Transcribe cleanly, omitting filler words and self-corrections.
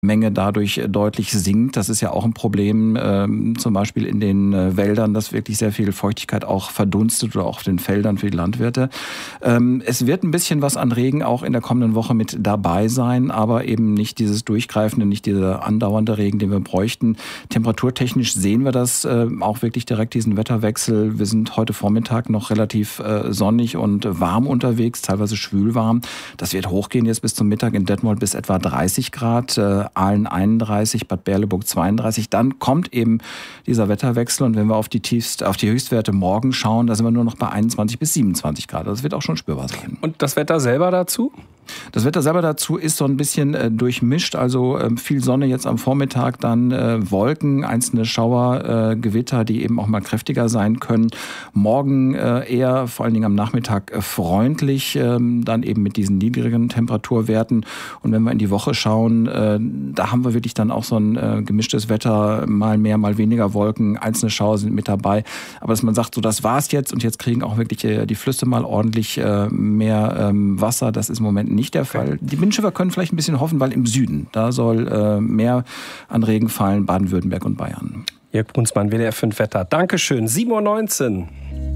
Menge dadurch deutlich sinkt. Das ist ja auch ein Problem, zum Beispiel in den Wäldern, dass wirklich sehr viel Feuchtigkeit auch verdunstet oder auch auf den Feldern für die Landwirte. Es wird ein bisschen was an Regen auch in der kommenden Woche mit dabei sein, aber eben nicht dieses durchgreifende, nicht dieser andauernde Regen, den wir bräuchten. Temperaturtechnisch sehen wir das auch wirklich direkt, diesen Wetterwechsel. Wir sind heute Vormittag noch relativ sonnig und warm unterwegs, teilweise schwülwarm. Das wird hochgehen jetzt bis zum Mittag in Detmold bis etwa 30 Grad. Aalen 31, Bad Berleburg 32. Dann kommt eben dieser Wetterwechsel und wenn wir auf die Höchstwerte morgen schauen, da sind wir nur noch bei 21 bis 27 Grad. Das wird auch schon spürbar sein. Und das Wetter selber dazu? Das Wetter selber dazu ist so ein bisschen durchmischt, also viel Sonne jetzt am Vormittag, dann Wolken, einzelne Schauer, Gewitter, die eben auch mal kräftiger sein können. Morgen eher, vor allen Dingen am Nachmittag, freundlich, dann eben mit diesen niedrigen Temperaturwerten. Und wenn wir in die Woche schauen, da haben wir wirklich dann auch so ein gemischtes Wetter, mal mehr, mal weniger Wolken, einzelne Schauer sind mit dabei. Aber dass man sagt, so das war's jetzt und jetzt kriegen auch wirklich die Flüsse mal ordentlich mehr Wasser, das ist im Moment nicht der Fall. Die Binnenschiffer können vielleicht ein bisschen hoffen, weil im Süden, da soll mehr an Regen fallen, Baden-Württemberg und Bayern. Jörg Brunsmann, WDR 5 Wetter. Dankeschön, 7:19 Uhr.